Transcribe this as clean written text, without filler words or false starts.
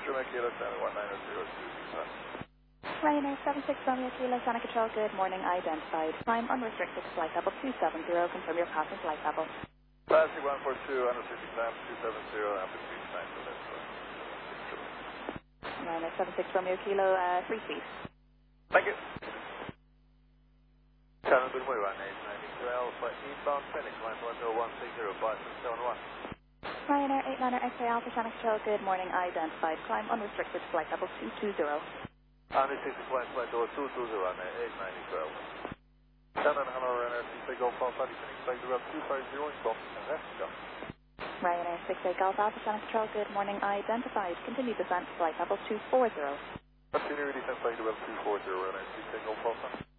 Romeo Kilo, Center 1902. Ryanair 76 Romeo Kilo, Center Control, good morning, identified. Climb unrestricted to flight level 270, confirm your passing flight level. Classic 142, unrestricted climb 270, amplitude 9 for this. Ryanair 76 Romeo Kilo, 3 feet. Thank you. Channel good morning, Ryanair 890 Alpha, inbound Phoenix, line 10160, 5771. Ryanair 89er X-ray Alpha, Center Control, good morning, identified. Climb unrestricted to flight level 220. Unrestricted flight 220, Ryanair 8912. Shannon, hello, Ryanair 68 Golf Alpha, expect around 250 in Boston, Alaska. Ryanair 68 Golf Alpha, Center Control, good morning, identified. Continue descent to flight level 240. Continue descent flight around 240, Ryanair 68 Golf Alpha.